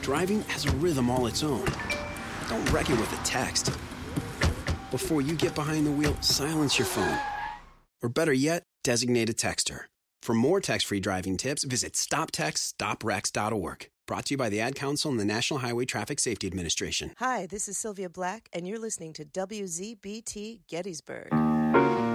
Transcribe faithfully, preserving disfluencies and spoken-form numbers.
Driving has a rhythm all its own. Don't wreck it with a text. Before you get behind the wheel, silence your phone. Or better yet, designate a texter. For more text-free driving tips, visit stop text stop wrecks dot org. Brought to you by the Ad Council and the National Highway Traffic Safety Administration. Hi, this is Sylvia Black, and you're listening to W Z B T Gettysburg.